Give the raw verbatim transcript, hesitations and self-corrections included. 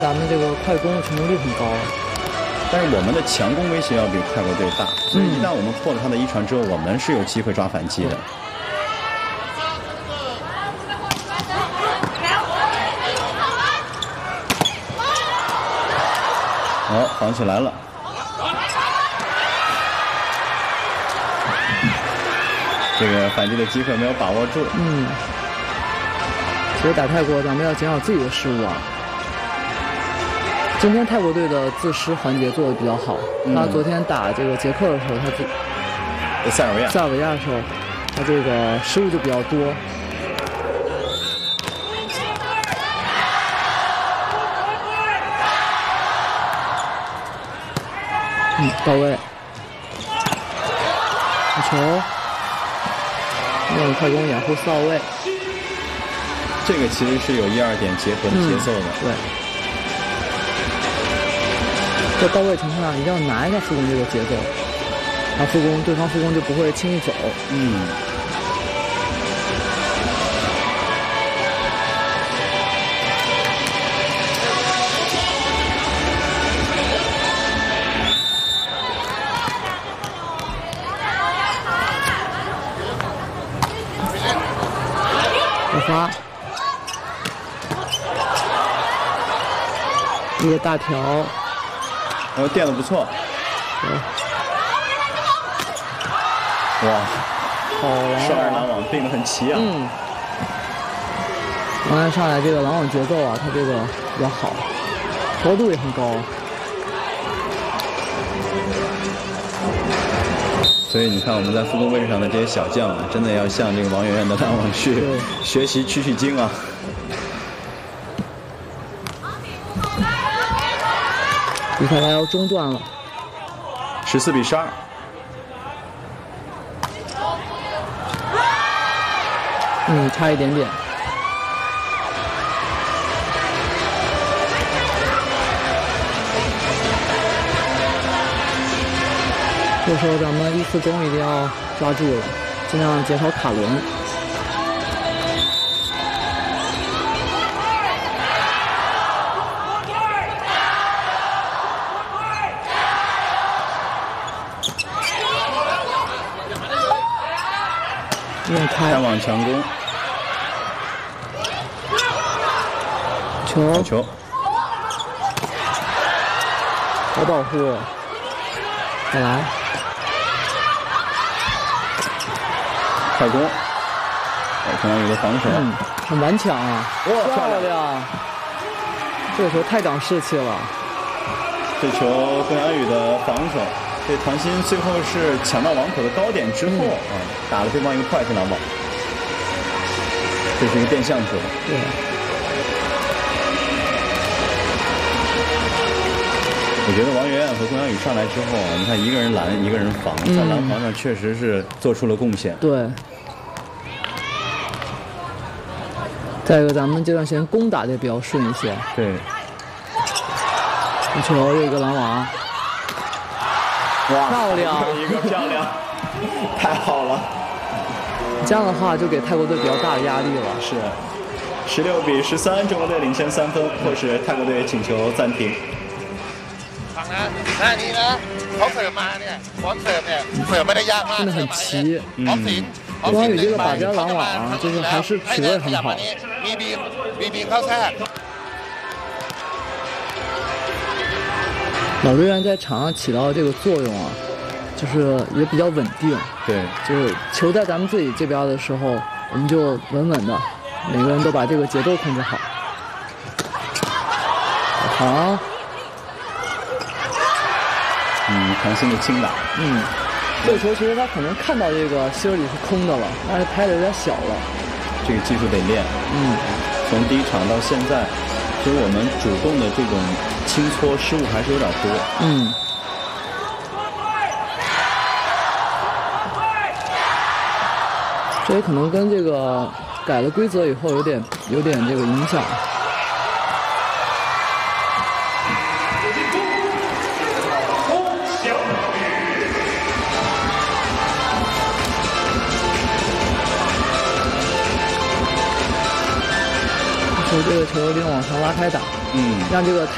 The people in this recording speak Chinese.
咱们这个快攻的成功率很高， 但是我们的强攻威胁要比泰国队大，所以一旦我们破了他的一传之后，我们是有机会抓反击的。好，防起来了。这个反击的机会没有把握住。 嗯，其实打泰国，咱们要减少自己的失误啊。今天泰国队的自失环节做的比较好。嗯、他昨天打这个捷克的时候，他自塞尔维亚塞尔维亚的时候，他这个失误就比较多。嗯，到位。球，用快攻掩护四号位。 这个其实是有一二点结合的节奏的。 嗯、对。在到位情况下，一定要拿一下副攻这个节奏，然后副攻对方副攻就不会轻易走。 嗯。 爆发，一个大条。 然后垫的不错，哇， 好了， 双人拦网并得很齐啊。 嗯，刚才上来这个拦网节奏啊，他这个比较好，高度也很高。 所以你看我们在副攻位置上的这些小将啊，真的要向这个王媛媛的拦网去学习取取经啊。 比赛要中断了， 十四比十二。 嗯，差一点点。这时候咱们一次攻一定要抓住了，尽量减少卡轮。 开网强攻， 球球， 好保护，再来， 快攻，看到有个防守， 嗯，很顽强啊， 哇， 漂亮，这个球太长士气了， 这球跟安宇的防守。这唐鑫最后是抢到网口的高点之后啊、嗯，打了对方一个快速拦网，这是一个变向球。 对。 我觉得王媛媛和龚阳宇上来之后啊，你看一个人拦，一个人防，在拦防上确实是做出了贡献。 对。再一个，咱们这段时间攻打的比较顺一些。 对。 这球有一个拦网。 哇， 漂亮， 一个漂亮，太好了！ 这样的话就给泰国队比较大的压力了。 是，十六比十三，中国队领先三分，迫使泰国队请求暂停。 ฟังนะหน้านี้นะเขาเสิร์ฟมาเนี่ยบอลเสิร์ฟเนี่ยเสิร์ฟไม่ได้ยากมาก真的很齐。 嗯。 王宇这个把边拦网啊，就是还是体位很好。 มีบีบีบีเข้าแทรก。 老队员在场上起到的这个作用啊，就是也比较稳定。 对， 就是球在咱们自己这边的时候，我们就稳稳的，每个人都把这个节奏控制好。好。 嗯，唐鑫的轻打。 嗯，这个球其实他可能看到这个希尔里是空的了，但是拍的有点小了。 这个技术得练。 嗯， 从第一场到现在，其实我们主动的这种轻搓失误还是有点多。 嗯。这也可能跟这个改了规则以后有点有点这个影响。这个球有点往上拉开打， 嗯， 让这个